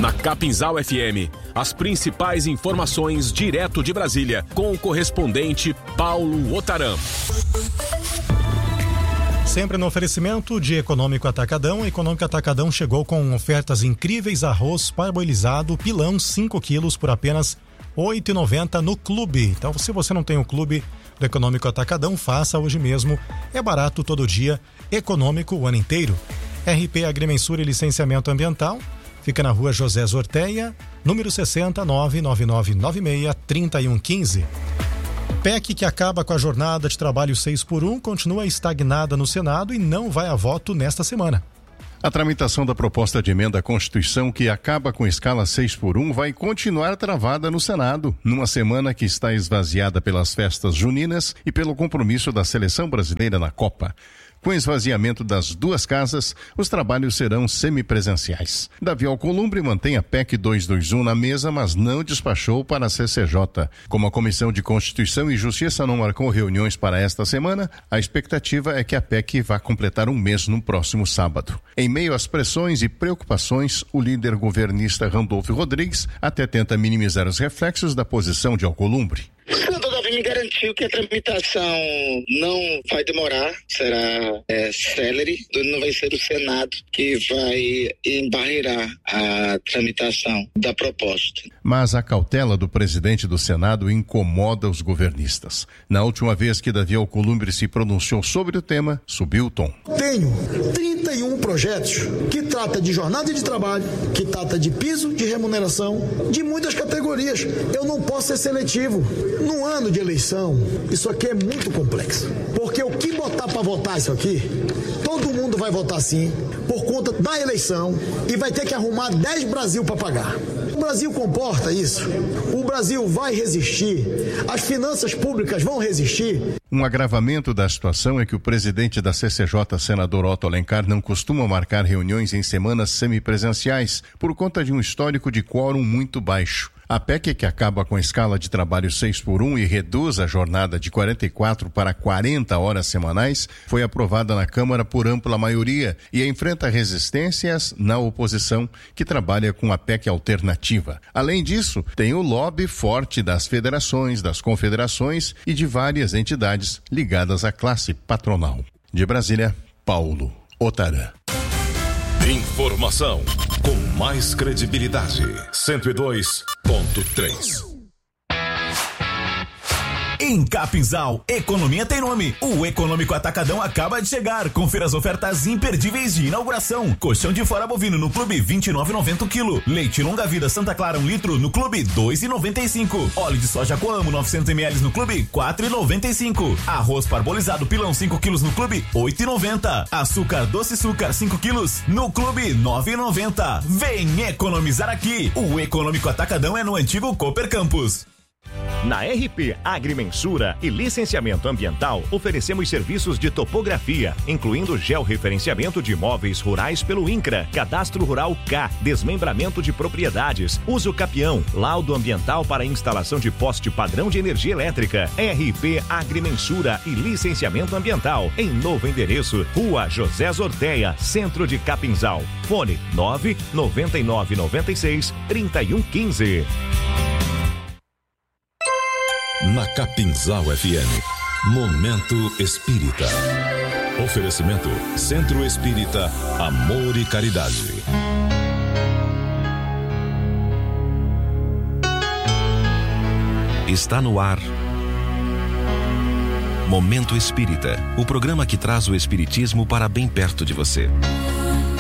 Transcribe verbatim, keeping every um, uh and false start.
Na Capinzal F M, as principais informações direto de Brasília, com o correspondente Paulo Otaram. Sempre no oferecimento de Econômico Atacadão. Econômico Atacadão chegou com ofertas incríveis: arroz parboilizado pilão cinco quilos por apenas oito reais e noventa centavos no clube. Então, se você não tem o clube do Econômico Atacadão, faça hoje mesmo. É barato todo dia, econômico o ano inteiro. R P Agrimensura e Licenciamento Ambiental. Fica na rua José Zorteia, número sessenta, nove nove nove nove seis, três um um cinco. P E C que acaba com a jornada de trabalho seis por um continua estagnada no Senado e não vai a voto nesta semana. A tramitação da proposta de emenda à Constituição que acaba com escala seis por um vai continuar travada no Senado, numa semana que está esvaziada pelas festas juninas e pelo compromisso da seleção brasileira na Copa. Com o esvaziamento das duas casas, os trabalhos serão semipresenciais. Davi Alcolumbre mantém a P E C duzentos e vinte e um na mesa, mas não despachou para a C C J. Como a Comissão de Constituição e Justiça não marcou reuniões para esta semana, a expectativa é que a P E C vá completar um mês no próximo sábado. Em meio às pressões e preocupações, o líder governista Randolfo Rodrigues até tenta minimizar os reflexos da posição de Alcolumbre. O senador Davi me garantiu que a tramitação não vai demorar, será é, célere, não vai ser o Senado que vai embarrear a tramitação da proposta. Mas a cautela do presidente do Senado incomoda os governistas. Na última vez que Davi Alcolumbre se pronunciou sobre o tema, subiu o tom. Tenho trinta e um projetos que trata de jornada de trabalho, que trata de piso de remuneração, de muitas categorias. Eu não posso ser seletivo. Num ano de eleição, isso aqui é muito complexo. Porque o que botar para votar isso aqui, todo mundo vai votar sim, por conta da eleição, e vai ter que arrumar dez Brasil para pagar. O Brasil comporta isso. O Brasil vai resistir. As finanças públicas vão resistir. Um agravamento da situação é que o presidente da C C J, senador Otto Alencar, não costuma marcar reuniões em semanas semipresenciais por conta de um histórico de quórum muito baixo. A P E C que acaba com a escala de trabalho seis por um e reduz a jornada de quarenta e quatro para quarenta horas semanais foi aprovada na Câmara por ampla maioria e enfrenta resistências na oposição, que trabalha com a P E C alternativa. Além disso, tem o lobby forte das federações, das confederações e de várias entidades ligadas à classe patronal. De Brasília, Paulo Otaram. Informação com mais credibilidade. cento e dois ponto três. Em Capinzal, economia tem nome. O Econômico Atacadão acaba de chegar. Confira as ofertas imperdíveis de inauguração. Colchão de fora bovino no Clube vinte e nove reais e noventa centavos o quilo. Leite longa vida Santa Clara um litro no Clube dois reais e noventa e cinco centavos. Óleo de soja Coamo novecentos mililitros no Clube quatro reais e noventa e cinco centavos. Arroz parbolizado pilão cinco quilos no Clube oito reais e noventa centavos. Açúcar doce açúcar cinco quilos no Clube nove reais e noventa centavos. Vem economizar aqui. O Econômico Atacadão é no antigo Cooper Campus. Na R P Agrimensura e Licenciamento Ambiental, oferecemos serviços de topografia, incluindo georreferenciamento de imóveis rurais pelo INCRA, Cadastro Rural K, desmembramento de propriedades, uso capião, laudo ambiental para instalação de poste padrão de energia elétrica. R P Agrimensura e Licenciamento Ambiental, em novo endereço, Rua José Zorteia, Centro de Capinzal. Fone nove nove nove nove seis, três um um cinco. Na Capinzal F M, Momento Espírita. Oferecimento Centro Espírita Amor e Caridade. Está no ar Momento Espírita, o programa que traz o espiritismo para bem perto de você.